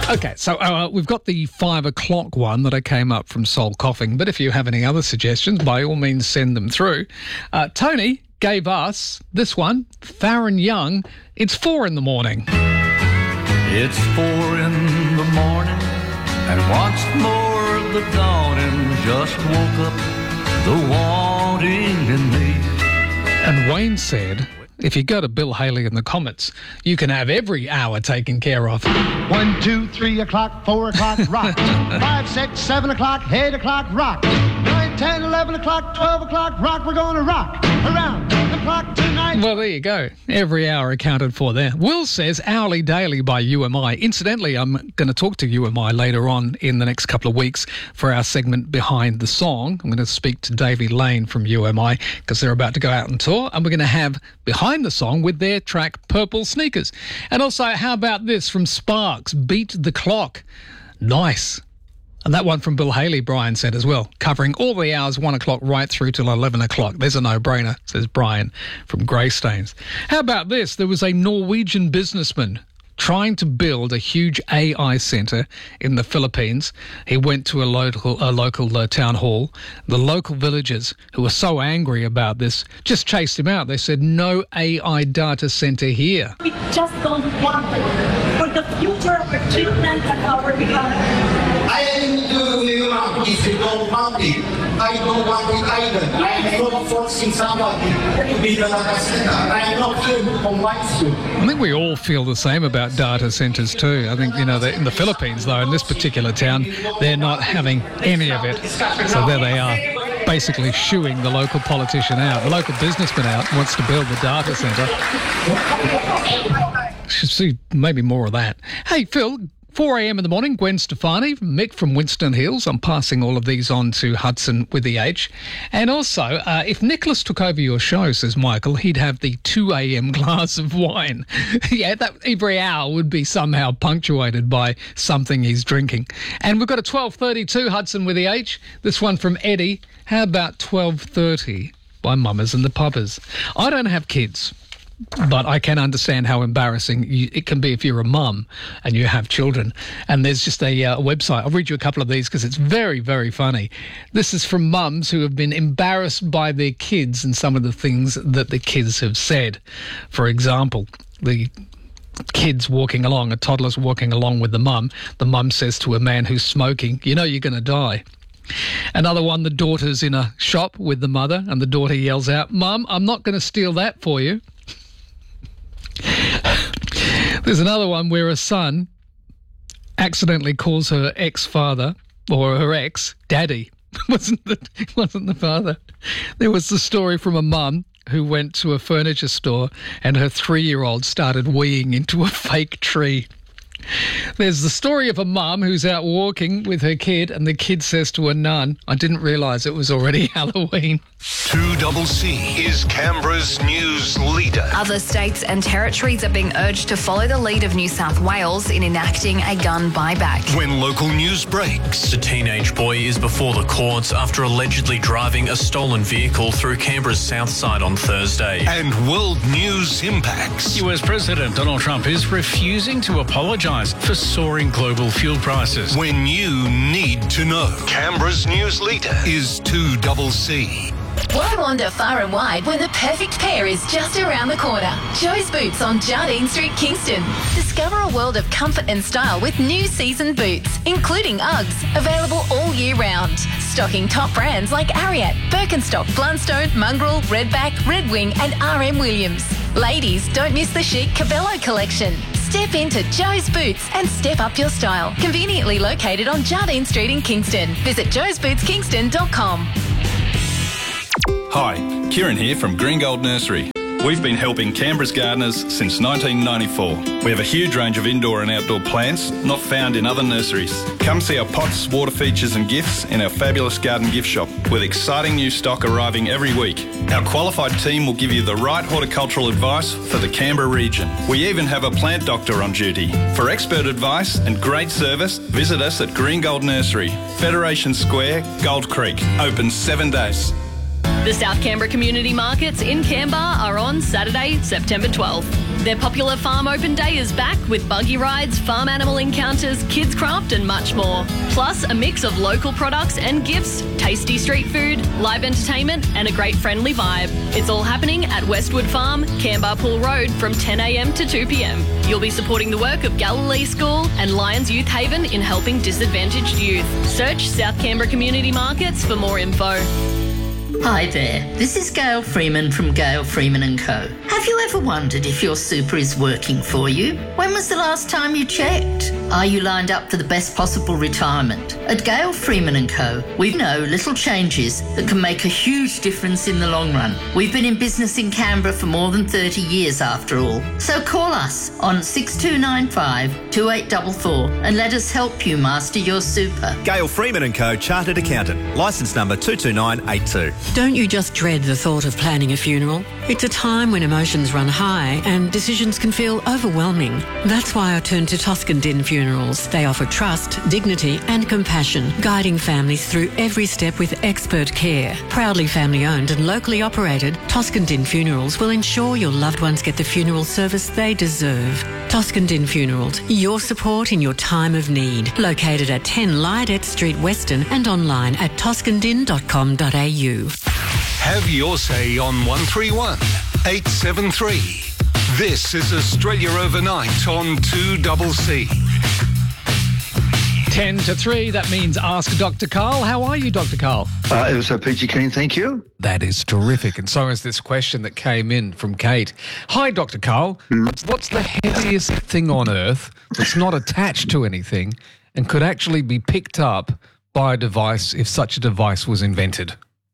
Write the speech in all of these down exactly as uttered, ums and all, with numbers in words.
Okay, so uh, we've got the five o'clock one that I came up from Soul Coughing, but if you have any other suggestions, by all means send them through. Uh, Tony gave us this one, Farron Young, It's Four in the Morning. It's four in the morning, and once more the dawning just woke up the wanting in me. And Wayne said, if you go to Bill Haley in the comments, you can have every hour taken care of. One, two, three o'clock, four o'clock, rock. Five, six, seven o'clock, eight o'clock, rock. Nine, ten, eleven o'clock, twelve o'clock, rock. We're going to rock around the clock tonight. Well, there you go. Every hour accounted for there. Will says Hourly Daily by U M I. Incidentally, I'm going to talk to U M I later on in the next couple of weeks for our segment Behind the Song. I'm going to speak to Davey Lane from U M I because they're about to go out on tour, and we're going to have Behind the Song with their track Purple Sneakers. And also, how about this from Sparks, Beat the Clock. Nice. And that one from Bill Haley, Brian said as well, covering all the hours, one o'clock right through till eleven o'clock. There's a no-brainer, says Brian from Greystanes. How about this? There was a Norwegian businessman trying to build a huge A I centre in the Philippines. He went to a local, a local uh, town hall. The local villagers, who were so angry about this, just chased him out. They said, no A I data centre here. We just don't want it for the future of our children and our economy. I didn't do you want if you don't want it. I don't want it either. I'm not forcing somebody to be the data center. I'm not here to convince you. I think we all feel the same about data centres too. I think, you know, in the Philippines, though, in this particular town, they're not having any of it. So there they are, basically shooing the local politician out. The local businessman out wants to build the data centre. Should see maybe more of that. Hey, Phil, four a.m. in the morning, Gwen Stefani, Mick from Winston Hills. I'm passing all of these on to Hudson with the H. And also, uh, if Nicholas took over your show, says Michael, he'd have the two a.m. glass of wine. Yeah, that every hour would be somehow punctuated by something he's drinking. And we've got a twelve thirty-two Hudson with the H. This one from Eddie. How about twelve thirty by Mamas and the Puppers? I don't have kids, but I can understand how embarrassing it can be if you're a mum and you have children. And there's just a uh, website. I'll read you a couple of these because it's very, very funny. This is from mums who have been embarrassed by their kids and some of the things that the kids have said. For example, the kids walking along, a toddler's walking along with the mum. The mum says to a man who's smoking, you know you're going to die. Another one, the daughter's in a shop with the mother and the daughter yells out, Mum, I'm not going to steal that for you. There's another one where a son accidentally calls her ex-father, or her ex, daddy. wasn't the, wasn't the father. There was the story from a mum who went to a furniture store and her three-year-old started weeing into a fake tree. There's the story of a mum who's out walking with her kid and the kid says to a nun, I didn't realise it was already Halloween. two double C is Canberra's news leader. Other states and territories are being urged to follow the lead of New South Wales in enacting a gun buyback. When local news breaks, The teenage boy is before the courts after allegedly driving a stolen vehicle through Canberra's south side on Thursday. and world news impacts. U S President Donald Trump is refusing to apologise for soaring global fuel prices. When you need to know, Canberra's news leader is two double C. Why wander far and wide when the perfect pair is just around the corner? Joe's Boots on Jardine Street, Kingston. Discover a world of comfort and style with new season boots, including Uggs, available all year round. Stocking top brands like Ariat, Birkenstock, Blundstone, Mongrel, Redback, Red Wing and R M Williams. Ladies, don't miss the chic Cabello collection. Step into Joe's Boots and step up your style. Conveniently located on Jardine Street in Kingston. Visit joes boots kingston dot com. Hi, Kieran here from Green Gold Nursery. We've been helping Canberra's gardeners since nineteen ninety-four. We have a huge range of indoor and outdoor plants not found in other nurseries. Come see our pots, water features and gifts in our fabulous garden gift shop with exciting new stock arriving every week. Our qualified team will give you the right horticultural advice for the Canberra region. We even have a plant doctor on duty. For expert advice and great service, visit us at Green Gold Nursery, Federation Square, Gold Creek. Open seven days. The South Canberra Community Markets in Canberra are on Saturday, September twelfth. Their popular farm open day is back with buggy rides, farm animal encounters, kids craft and much more. Plus a mix of local products and gifts, tasty street food, live entertainment and a great friendly vibe. It's all happening at Westwood Farm, Canberra Pool Road from ten a m to two p m. You'll be supporting the work of Galilee School and Lions Youth Haven in helping disadvantaged youth. Search South Canberra Community Markets for more info. Hi there, this is Gail Freeman from Gail Freeman and Co. Have you ever wondered if your super is working for you? When was the last time you checked? Are you lined up for the best possible retirement? At Gail Freeman and Co, we know little changes that can make a huge difference in the long run. We've been in business in Canberra for more than thirty years after all. So call us on six two nine five, two eight four four and let us help you master your super. Gail Freeman and Co, Chartered Accountant, licence number two two nine eight two. Don't you just dread the thought of planning a funeral? It's a time when emotions run high and decisions can feel overwhelming. That's why I turn to Toscan Din Funerals. They offer trust, dignity and compassion, guiding families through every step with expert care. Proudly family-owned and locally operated, Toscan Din Funerals will ensure your loved ones get the funeral service they deserve. Toscan Din Funerals, your support in your time of need. Located at ten Lydet Street, Weston and online at toscan din dot com dot a u. Have your say on one three one, eight seven three. This is Australia Overnight on two C C. ten to three, that means Ask Doctor Carl. How are you, Doctor Carl? Uh, it was so peachy keen, thank you. That is terrific. And so is this question that came in from Kate. Hi, Doctor Carl. Mm. What's the heaviest thing on Earth that's not attached to anything and could actually be picked up by a device if such a device was invented?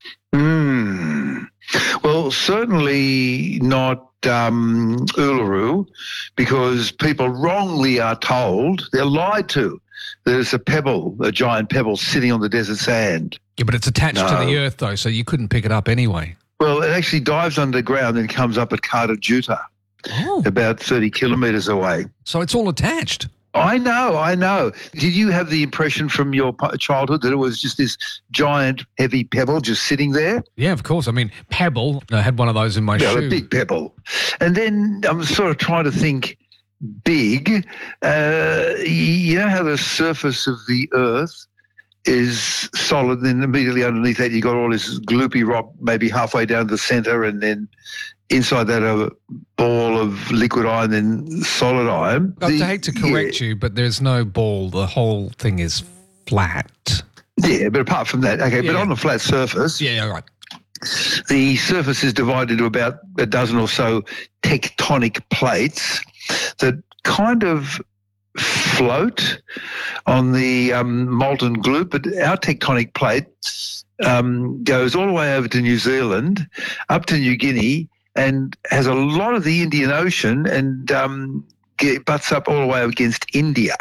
Hmm. Well, certainly not um, Uluru, because people wrongly are told, they're lied to, that it's a pebble, a giant pebble sitting on the desert sand. Yeah, but it's attached no. to the Earth, though, so you couldn't pick it up anyway. Well, it actually dives underground and comes up at Kata Juta, oh. about thirty kilometres away. So it's all attached? I know, I know. Did you have the impression from your childhood that it was just this giant, heavy pebble just sitting there? Yeah, of course. I mean, pebble, I had one of those in my yeah, shoe. A big pebble. And then I'm sort of trying to think big. Uh, you know how the surface of the Earth is solid, and then immediately underneath that you got all this gloopy rock maybe halfway down the centre, and then inside that a ball of liquid iron, then solid iron. I the, hate to correct yeah. you, but there's no ball. The whole thing is flat. Yeah, but apart from that, okay, yeah. but on the flat surface, yeah, right. the surface is divided into about a dozen or so tectonic plates that kind of float on the um, molten gloop, but our tectonic plate um, goes all the way over to New Zealand, up to New Guinea, and has a lot of the Indian Ocean, and um, get, butts up all the way against India.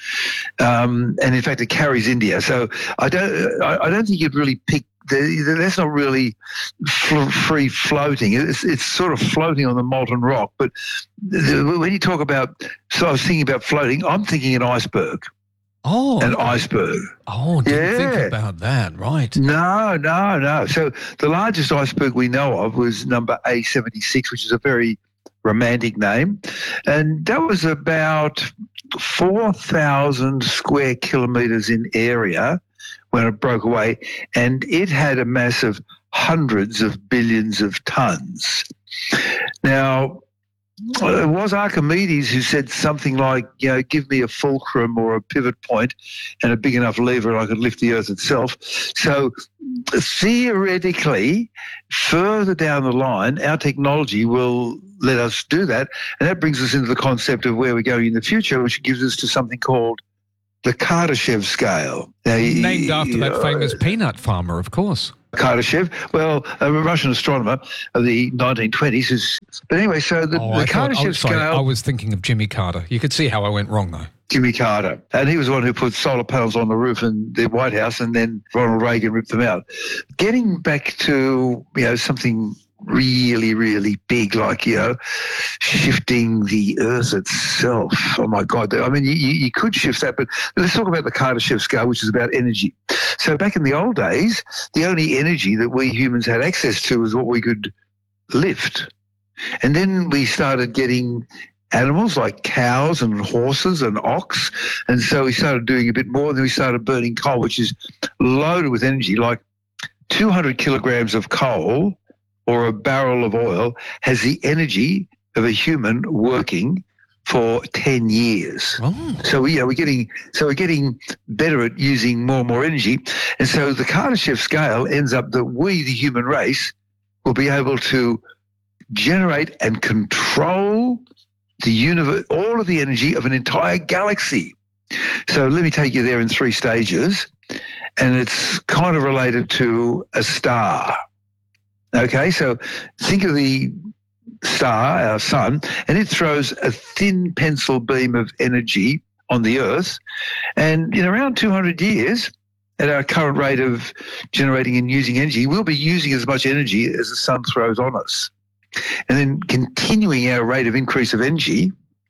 Um, and in fact, it carries India. So I don't, I, I don't think you'd really pick. The, that's not really fl- free floating. It's, it's sort of floating on the molten rock. But the, when you talk about, so I was thinking about floating, I'm thinking an iceberg. Oh. An iceberg. Oh, didn't yeah. think about that, right. No, no, no. So the largest iceberg we know of was number A seventy-six, which is a very romantic name. And that was about four thousand square kilometres in area when it broke away, and it had a mass of hundreds of billions of tonnes. Now, it was Archimedes who said something like, you know, give me a fulcrum or a pivot point and a big enough lever and I could lift the Earth itself. So theoretically, further down the line, our technology will let us do that, and that brings us into the concept of where we're going in the future, which gives us to something called the Kardashev scale. Now, Named after that uh, famous peanut farmer, of course. Kardashev, well, a Russian astronomer of the nineteen twenties. Is, but anyway, so the, oh, the Kardashev oh, sorry, scale... I was thinking of Jimmy Carter. You could see how I went wrong, though. Jimmy Carter. And he was the one who put solar panels on the roof in the White House, and then Ronald Reagan ripped them out. Getting back to, you know, something really, really big, like, you know, shifting the Earth itself. Oh, my God. I mean, you, you could shift that, but let's talk about the Kardashev scale, which is about energy. So back in the old days, the only energy that we humans had access to was what we could lift. And then we started getting animals like cows and horses and ox. And so we started doing a bit more. Then we started burning coal, which is loaded with energy. Like two hundred kilograms of coal or a barrel of oil has the energy of a human working for ten years. Oh. So we, you know, we're getting so we're getting better at using more and more energy. And so the Kardashev scale ends up that we, the human race, will be able to generate and control the universe, all of the energy of an entire galaxy. So let me take you there in three stages, and it's kind of related to a star. Okay, so think of the star, our sun, and it throws a thin pencil beam of energy on the Earth, and in around two hundred years, at our current rate of generating and using energy, we'll be using as much energy as the sun throws on us. And then continuing our rate of increase of energy,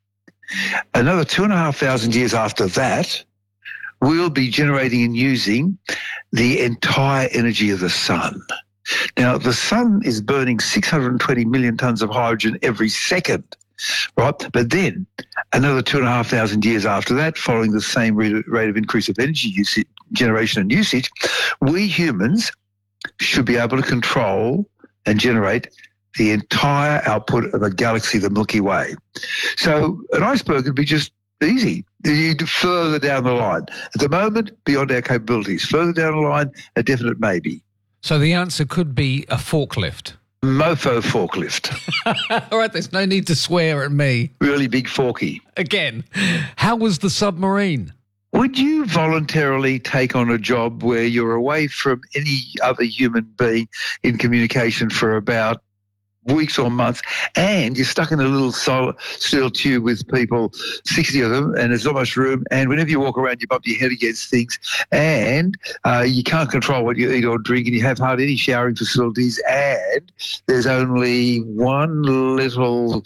another two and a half thousand years after that, we'll be generating and using the entire energy of the sun. Now, the sun is burning six hundred twenty million tonnes of hydrogen every second, right? But then another two and a half thousand years after that, following the same rate of increase of energy usage, generation and usage, we humans should be able to control and generate the entire output of a galaxy, the Milky Way. So an iceberg would be just easy. You'd further down the line. At the moment, beyond our capabilities. Further down the line, a definite maybe. So the answer could be a forklift. Mofo forklift. All right, there's no need to swear at me. Really big forky. Again, how was the submarine? Would you voluntarily take on a job where you're away from any other human being in communication for about weeks or months, and you're stuck in a little solid steel tube with people, sixty of them, and there's not much room, and whenever you walk around you bump your head against things, and uh, you can't control what you eat or drink, and you have hardly any showering facilities, and there's only one little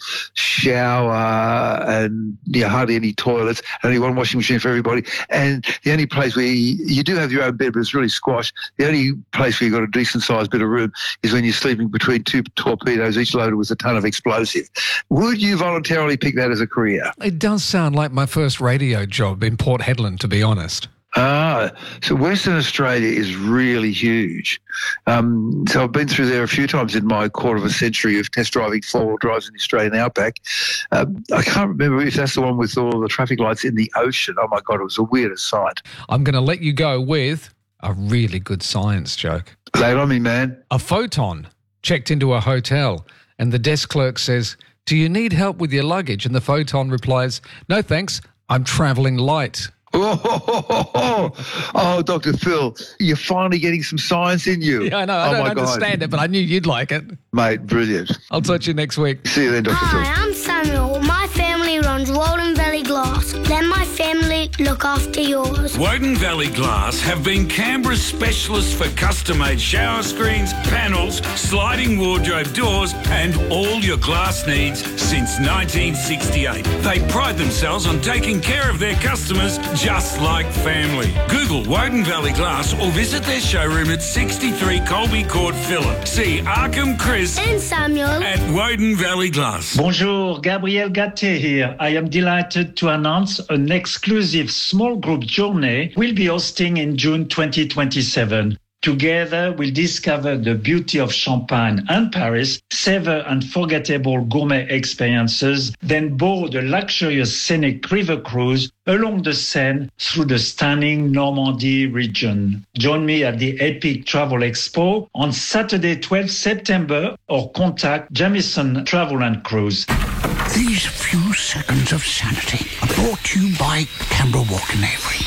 shower and you know, hardly any toilets, only one washing machine for everybody, and the only place where you, you do have your own bed but it's really squashed, the only place where you've got a decent sized bit of room is when you're sleeping between two torpedoes, each loaded with a ton of explosive. Would you voluntarily pick that as a career? It does sound like my first radio job in Port Hedland, to be honest. Ah, so Western Australia is really huge. Um, so I've been through there a few times in my quarter of a century of test driving four-wheel drives in the Australian outback. Uh, I can't remember if that's the one with all the traffic lights in the ocean. Oh, my God, it was the weirdest sight. I'm going to let you go with a really good science joke. Lay it on me, man. A photon checked into a hotel and the desk clerk says, "Do you need help with your luggage?" And the photon replies, "No, thanks. I'm travelling light." Oh, oh, oh, oh, oh, Doctor Phil, you're finally getting some science in you. Yeah, I know. I oh, don't my understand God. it, but I knew you'd like it. Mate, brilliant. I'll touch you next week. See you then, Doctor Hi, Phil. I'm Samuel. My family runs Woden Valley Glass. Let my family look after yours. Woden Valley Glass have been Canberra's specialists for custom-made shower screens, panels, sliding wardrobe doors and all your glass needs since nineteen sixty-eight. They pride themselves on taking care of their customers just like family. Google Woden Valley Glass or visit their showroom at sixty-three Colby Court, Phillip. See Arkham Chris and Samuel at Woden Valley Glass. Bonjour, Gabriel Gattier here. I am delighted to announce an exclusive small group journey we'll be hosting in June twenty twenty-seven. Together, we'll discover the beauty of Champagne and Paris, savor unforgettable gourmet experiences, then board a luxurious scenic river cruise along the Seine through the stunning Normandy region. Join me at the Epic Travel Expo on Saturday, twelfth September, or contact Jamieson Travel and Cruise. These few seconds of sanity are brought to you by Canberra Walk in Avery.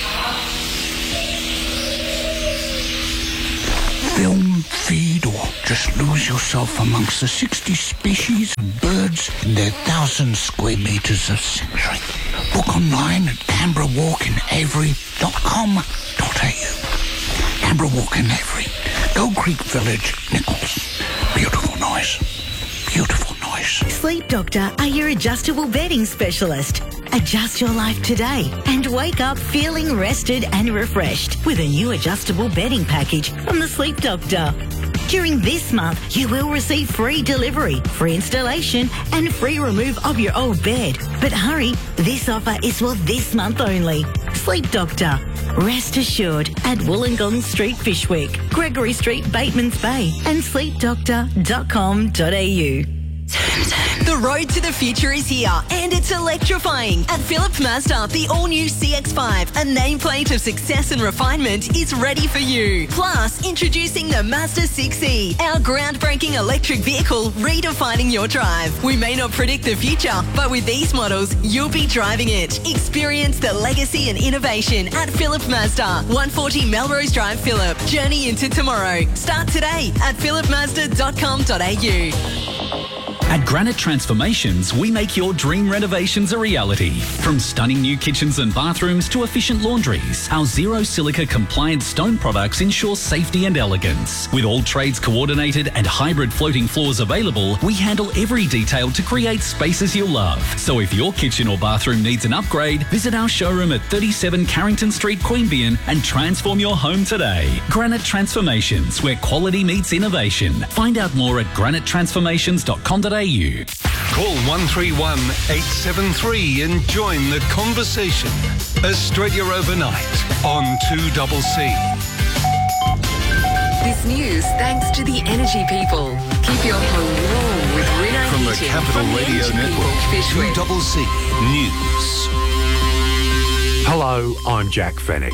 Film, feed, or just lose yourself amongst the sixty species of birds in their thousand square metres of sanctuary. Book online at canberra walk in avery dot com dot a u. Canberra Walk in Avery, Gold Creek Village, Nichols. Beautiful noise. Beautiful noise. Sleep Doctor are your adjustable bedding specialist. Adjust your life today and wake up feeling rested and refreshed with a new adjustable bedding package from the Sleep Doctor. During this month, you will receive free delivery, free installation and free remove of your old bed. But hurry, this offer is for this month only. Sleep Doctor. Rest assured at Wollongong Street, Fishwick, Gregory Street, Bateman's Bay and sleep doctor dot com dot a u. The road to the future is here and it's electrifying. At Phillip Mazda, the all-new C X five, a nameplate of success and refinement, is ready for you. Plus, introducing the Mazda six E, our groundbreaking electric vehicle redefining your drive. We may not predict the future, but with these models, you'll be driving it. Experience the legacy and innovation at Phillip Mazda, one forty Melrose Drive, Phillip. Journey into tomorrow. Start today at phillip mazda dot com dot a u. At Granite Transformations, we make your dream renovations a reality. From stunning new kitchens and bathrooms to efficient laundries, our zero silica compliant stone products ensure safety and elegance. With all trades coordinated and hybrid floating floors available, we handle every detail to create spaces you'll love. So if your kitchen or bathroom needs an upgrade, visit our showroom at thirty-seven Carrington Street, Queanbeyan and transform your home today. Granite Transformations, where quality meets innovation. Find out more at granite transformations dot com dot a u. Call one three one, eight seven three and join the conversation. Australia Overnight on two C C. This news thanks to the Energy People. Keep your home warm with Reno From the Heating Capital from the Radio Energy Network, People, two C C News. Hello, I'm Jack Fennick.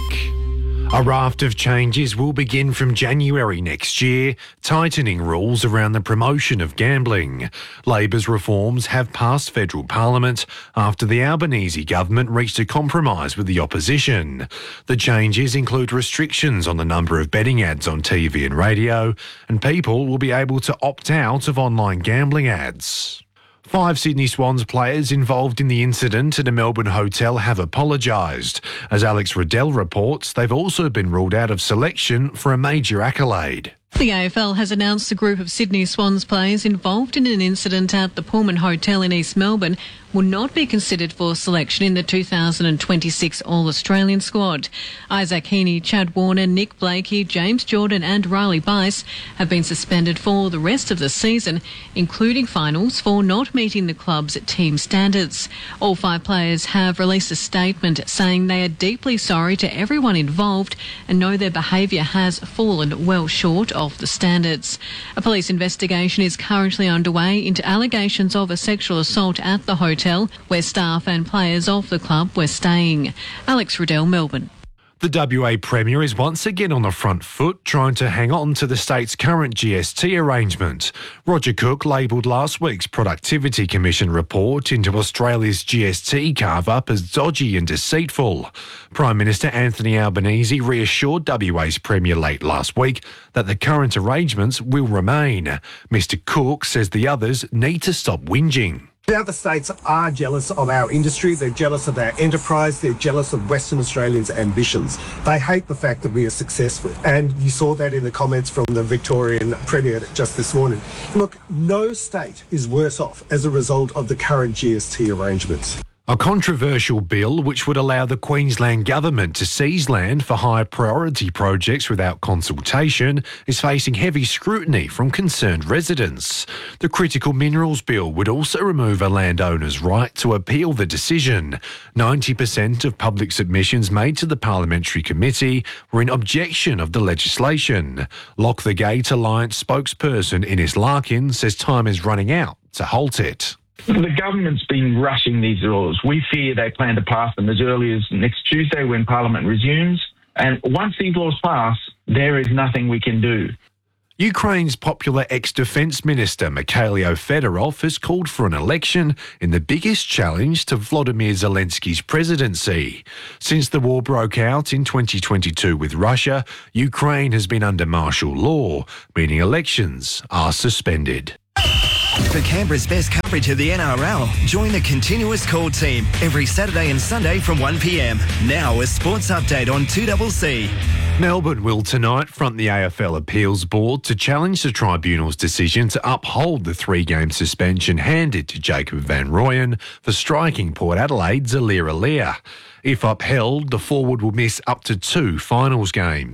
A raft of changes will begin from January next year, tightening rules around the promotion of gambling. Labor's reforms have passed federal parliament after the Albanese government reached a compromise with the opposition. The changes include restrictions on the number of betting ads on T V and radio, and people will be able to opt out of online gambling ads. Five Sydney Swans players involved in the incident at a Melbourne hotel have apologised. As Alex Riddell reports, they've also been ruled out of selection for a major accolade. The A F L has announced a group of Sydney Swans players involved in an incident at the Pullman Hotel in East Melbourne will not be considered for selection in the two thousand twenty-six All-Australian squad. Isaac Heaney, Chad Warner, Nick Blakey, James Jordan and Riley Bice have been suspended for the rest of the season, including finals, for not meeting the club's team standards. All five players have released a statement saying they are deeply sorry to everyone involved and know their behaviour has fallen well short of the standards. A police investigation is currently underway into allegations of a sexual assault at the hotel where staff and players of the club were staying. Alex Riddell, Melbourne. The W A Premier is once again on the front foot, trying to hang on to the state's current G S T arrangement. Roger Cook labelled last week's Productivity Commission report into Australia's G S T carve-up as dodgy and deceitful. Prime Minister Anthony Albanese reassured W A's Premier late last week that the current arrangements will remain. Mister Cook says the others need to stop whinging. The other states are jealous of our industry, they're jealous of our enterprise, they're jealous of Western Australians' ambitions. They hate the fact that we are successful. And you saw that in the comments from the Victorian Premier just this morning. Look, no state is worse off as a result of the current G S T arrangements. A controversial bill which would allow the Queensland Government to seize land for high priority projects without consultation is facing heavy scrutiny from concerned residents. The Critical Minerals Bill would also remove a landowner's right to appeal the decision. ninety percent of public submissions made to the Parliamentary Committee were in objection of the legislation. Lock the Gate Alliance spokesperson Ines Larkin says time is running out to halt it. The government's been rushing these laws. We fear they plan to pass them as early as next Tuesday when Parliament resumes. And once these laws pass, there is nothing we can do. Ukraine's popular ex-defence minister Mikhailo Fedorov has called for an election in the biggest challenge to Volodymyr Zelensky's presidency. Since the war broke out in twenty twenty-two with Russia, Ukraine has been under martial law, meaning elections are suspended. For Canberra's best coverage of the N R L, join the Continuous Call team every Saturday and Sunday from one p m. Now a sports update on two C C. Melbourne will tonight front the A F L Appeals Board to challenge the tribunal's decision to uphold the three-game suspension handed to Jacob van Rooyen for striking Port Adelaide's Aliir Aliir. If upheld, the forward will miss up to two finals games.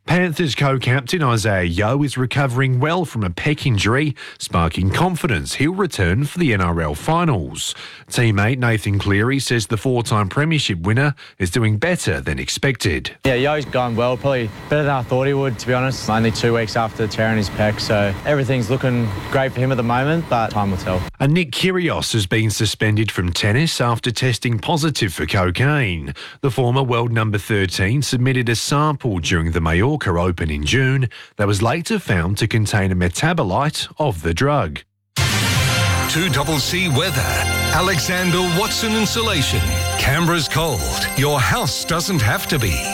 Panthers co-captain Isaiah Yeo is recovering well from a pec injury, sparking confidence he'll return for the N R L finals. Teammate Nathan Cleary says the four-time premiership winner is doing better than expected. Yeah, Yo's going well, probably better than I thought he would, to be honest. Only two weeks after tearing his pec, so everything's looking great for him at the moment, but time will tell. And Nick Kyrgios has been suspended from tennis after testing positive for cocaine. The former world number thirteen submitted a sample during the Mallorca Open in June that was later found to contain a metabolite of the drug. two C C weather. Alexander Watson Insulation. Canberra's cold. Your house doesn't have to be.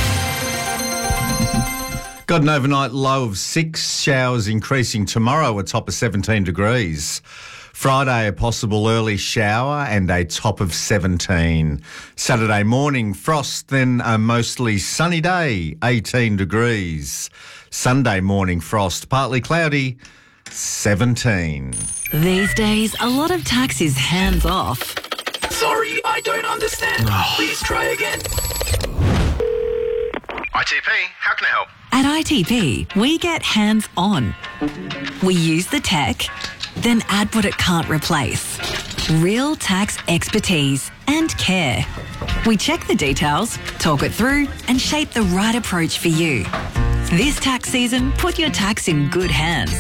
Got an overnight low of six. Showers increasing tomorrow, a top of seventeen degrees. Friday, a possible early shower and a top of seventeen. Saturday morning, frost, then a mostly sunny day, eighteen degrees. Sunday morning, frost, partly cloudy, seventeen. These days, a lot of tax is hands off. Sorry, I don't understand. Please try again. I T P, how can I help? At I T P, we get hands on. We use the tech, then add what it can't replace. Real tax expertise and care. We check the details, talk it through, and shape the right approach for you. This tax season, put your tax in good hands.